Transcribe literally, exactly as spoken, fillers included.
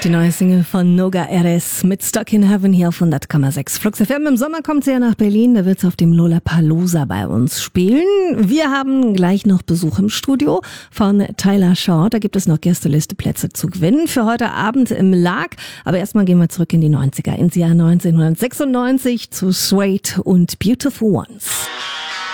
Die neue Single von Noga Erez mit Stuck in Heaven hier auf hundert Komma sechs Flux F M. Im Sommer kommt sie ja nach Berlin, da wird sie auf dem Lollapalooza bei uns spielen. Wir haben gleich noch Besuch im Studio von Tyler Shaw. Da gibt es noch Gästelisteplätze zu gewinnen für heute Abend im Lag. Aber erstmal gehen wir zurück in die neunziger, ins Jahr neunzehnhundertsechsundneunzig zu Suede und Beautiful Ones.